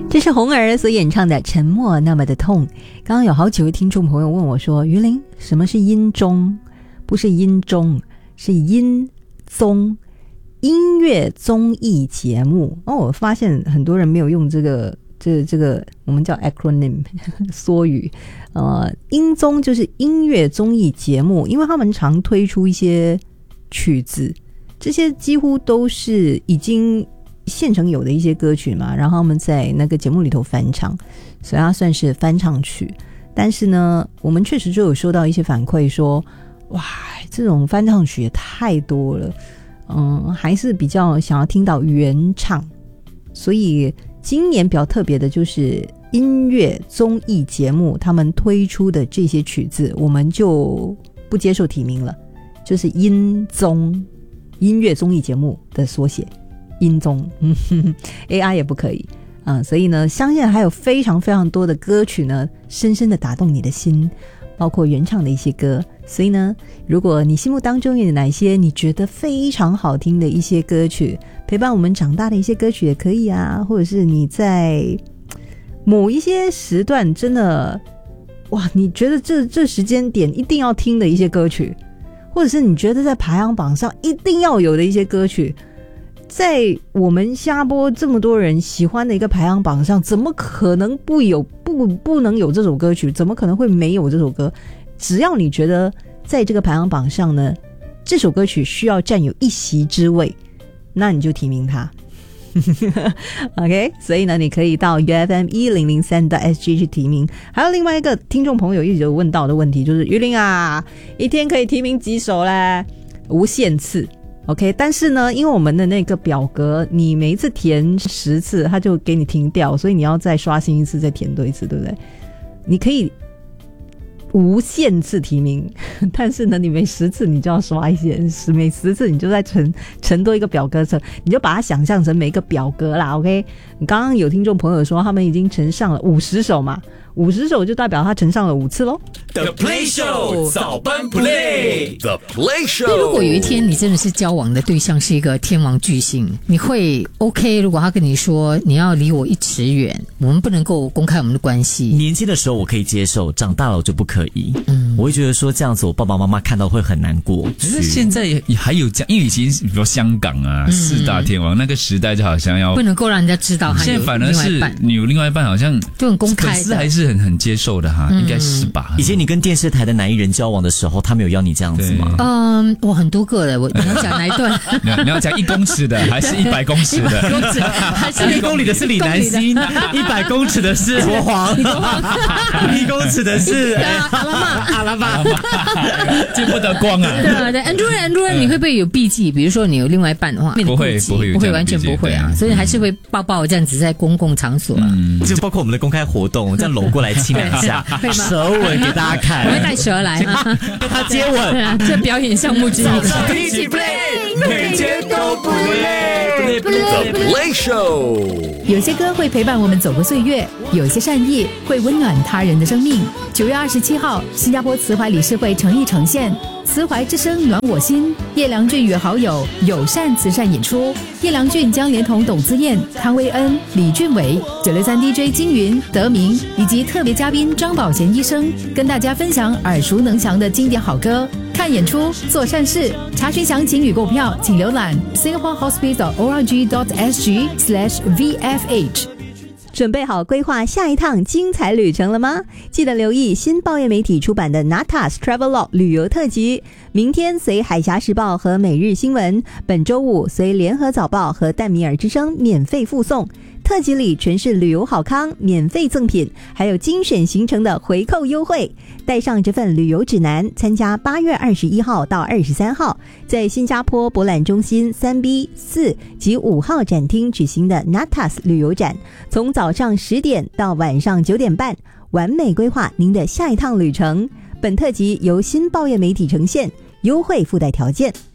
这是红儿所演唱的《沉默那么的痛》。刚刚有好几位听众朋友问我说，于林，什么是音综？不是音综，是音综，音乐综艺节目。我发现很多人没有用这个我们叫 acronym 缩语。音综就是音乐综艺节目，因为他们常推出一些曲子，这些几乎都是已经现成有的一些歌曲嘛，然后他们在那个节目里头翻唱，所以它算是翻唱曲。但是呢，我们确实就有收到一些反馈说，哇，这种翻唱曲也太多了，还是比较想要听到原唱。所以今年比较特别的就是音乐综艺节目他们推出的这些曲子，我们就不接受提名了，就是音综，音乐综艺节目的缩写，音综AI 也不可以所以呢，相信还有非常非常多的歌曲呢，深深的打动你的心，包括原唱的一些歌。所以呢，如果你心目当中有哪些你觉得非常好听的一些歌曲，陪伴我们长大的一些歌曲也可以啊，或者是你在某一些时段真的哇，你觉得这时间点一定要听的一些歌曲，或者是你觉得在排行榜上一定要有的一些歌曲，在我们新加坡这么多人喜欢的一个排行榜上，怎么可能不能有这首歌曲？怎么可能会没有这首歌？只要你觉得在这个排行榜上呢，这首歌曲需要占有一席之位，那你就提名它。OK， 所以呢，你可以到 UFM1003.SG 去提名。还有另外一个听众朋友一直有问到的问题，就是于林啊，一天可以提名几首嘞？无限次。OK， 但是呢，因为我们的那个表格，你每一次填10次，它就给你停掉，所以你要再刷新一次，再填多一次，对不对？你可以无限次提名，但是呢，你每10次你就要刷一些，每10次你就再乘多一个表格层，你就把它想象成每一个表格啦。OK， 你刚刚有听众朋友说他们已经乘上了50首嘛，50首就代表他乘上了5次咯。 The Play Show 早班 Play The Play Show。 那如果有一天你真的是交往的对象是一个天王巨星，你会 OK？ 如果他跟你说你要离我1尺远，我们不能够公开我们的关系。 年轻的时候我可以接受，长大了我就不可以。我会觉得说这样子我爸爸妈妈看到会很难过。 可是现在还有这样，因为以前比如说香港啊4大天王那个时代就好像要不能够让人家知道， 现在反而是你有另外一半好像就很公开的， 粉丝还是很接受的哈，应该是吧？ 以前你跟电视台的男艺人交往的时候，他们有要你这样子吗？ 我很多个了，你要讲哪一段？ 你要讲1公尺的还是100公尺的 ？1公尺还是 1公里的是李南星，100公尺的是国皇，1公尺的是阿拉玛， 见不得光啊！ 对 ，Andrew， 你会不会有避忌？比如说你有另外一半的话， 不会， 完全不会啊，所以还是会抱这样子在公共场所就包括我们的公开活动，这样搂过来亲2下，舌吻给大家看， 我会带蛇来跟他接吻， 这表演项目之一。 一起 play， 每天都不累。The Play Show。 有些歌会陪伴我们走过岁月，有些善意会温暖他人的生命。9月27号，新加坡慈怀理事会诚意呈现慈怀之声暖我心，叶良俊与好友友善慈善演出。叶良俊将连同董姿燕、康威恩、李俊伟、963 DJ 金云、德明以及特别嘉宾张宝贤医生，跟大家分享耳熟能详的经典好歌。看演出，做善事。查询详情与购票，请浏览 singaporehospital.org.sg/VFH。 准备好规划下一趟精彩旅程了吗？记得留意新报业媒体出版的 Natas Travelog 旅游特辑，明天随海峡时报和每日新闻，本周五随联合早报和淡米尔之声免费附送。特辑里全是旅游好康，免费赠品，还有精选行程的回扣优惠。带上这份旅游指南，参加8月21号到23号在新加坡博览中心 3B、4及5号展厅举行的 Natas 旅游展，从早上10点到晚上9点半，完美规划您的下一趟旅程。本特辑由新报业媒体呈现，优惠附带条件。